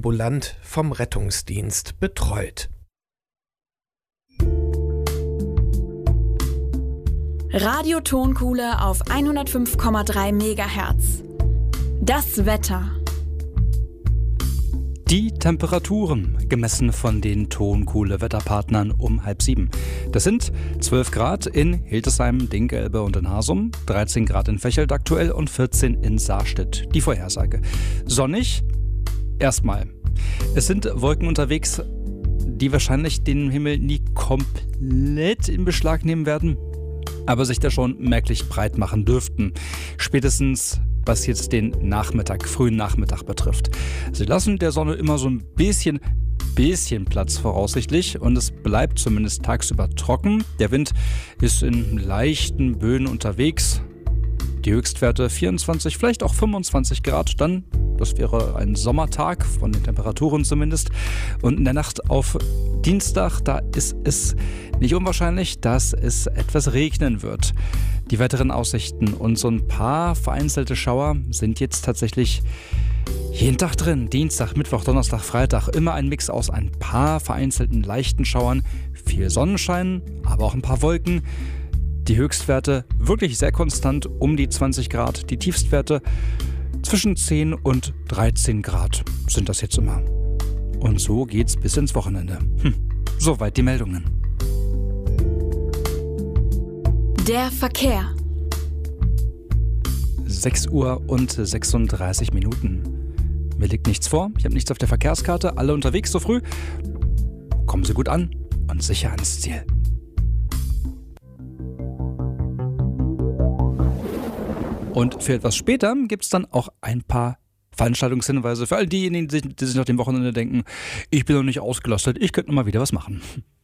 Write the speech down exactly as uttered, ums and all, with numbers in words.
ambulant vom Rettungsdienst betreut. Radio-Tonkuhle auf hundertfünf Komma drei Megahertz. Das Wetter. Die Temperaturen, gemessen von den Tonkuhle-Wetterpartnern um halb sieben. Das sind zwölf Grad in Hildesheim, Dinkelbe und in Hasum, dreizehn Grad in Vechelt aktuell und vierzehn in Saarstedt. Die Vorhersage. Sonnig? Erstmal. Es sind Wolken unterwegs, die wahrscheinlich den Himmel nie komplett in Beschlag nehmen werden, aber sich da schon merklich breit machen dürften. Spätestens was jetzt den Nachmittag, frühen Nachmittag betrifft. Sie lassen der Sonne immer so ein bisschen, bisschen Platz voraussichtlich und es bleibt zumindest tagsüber trocken. Der Wind ist in leichten Böen unterwegs. Die Höchstwerte vierundzwanzig, vielleicht auch fünfundzwanzig Grad dann. Das wäre ein Sommertag, von den Temperaturen zumindest. Und in der Nacht auf Dienstag, da ist es nicht unwahrscheinlich, dass es etwas regnen wird. Die weiteren Aussichten und so ein paar vereinzelte Schauer sind jetzt tatsächlich jeden Tag drin. Dienstag, Mittwoch, Donnerstag, Freitag. Immer ein Mix aus ein paar vereinzelten leichten Schauern. Viel Sonnenschein, aber auch ein paar Wolken. Die Höchstwerte wirklich sehr konstant, um die zwanzig Grad. Die Tiefstwerte zwischen zehn und dreizehn Grad sind das jetzt immer. Und so geht's bis ins Wochenende. Hm. Soweit die Meldungen. Der Verkehr. sechs Uhr und sechsunddreißig Minuten. Mir liegt nichts vor, ich habe nichts auf der Verkehrskarte. Alle unterwegs so früh. Kommen Sie gut an und sicher ans Ziel. Und für etwas später gibt es dann auch ein paar Veranstaltungshinweise für all diejenigen, die sich nach dem Wochenende denken, ich bin noch nicht ausgelastet, ich könnte noch mal wieder was machen.